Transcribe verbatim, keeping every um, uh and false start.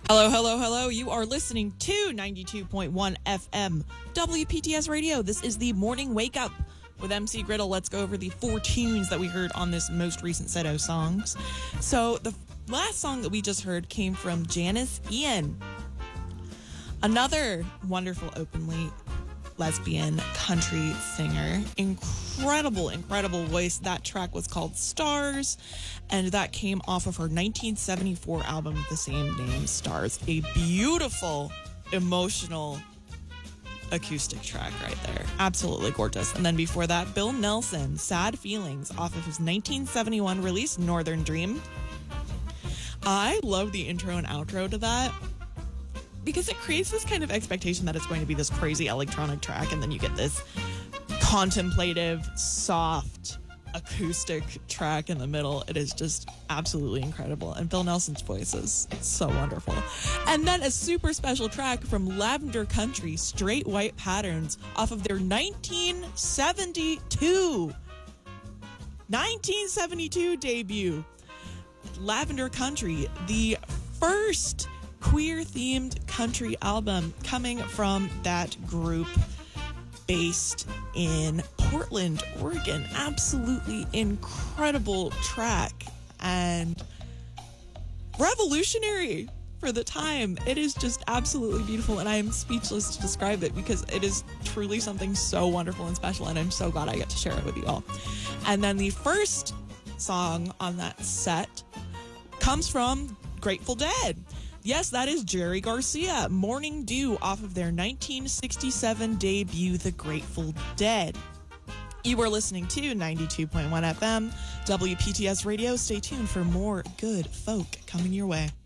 Hello, hello, hello. You are listening to ninety-two point one F M W P T S Radio. This is the Morning Wake Up with M C Griddle. Let's go over the four tunes that we heard on this most recent set of songs. So the last song that we just heard came from Janis Ian, another wonderful openly lesbian country singer. Incredible, incredible voice. That track was called Stars, and that came off of her nineteen seventy-four album with the same name, Stars. A beautiful, emotional acoustic track right there. Absolutely gorgeous. And then before that, Bill Nelson, Sad Feelings, off of his nineteen seventy-one release, Northern Dream. I love the intro and outro to that, because it creates this kind of expectation that it's going to be this crazy electronic track, and then you get this contemplative, soft, acoustic track in the middle. It is just absolutely incredible, and Bill Nelson's voice is so wonderful. And then a super special track from Lavender Country, Straight White Patterns, off of their nineteen seventy-two nineteen seventy-two debut. Lavender Country, the first queer-themed country album coming from that group based in Portland, Oregon. Absolutely incredible track and revolutionary for the time. It is just absolutely beautiful, and I am speechless to describe it because it is truly something so wonderful and special, and I'm so glad I get to share it with you all. And then the first song on that set comes from Grateful Dead. Yes, that is Jerry Garcia, Morning Dew, off of their nineteen sixty-seven debut, The Grateful Dead. You are listening to ninety-two point one F M, W P T S Radio. Stay tuned for more good folk coming your way.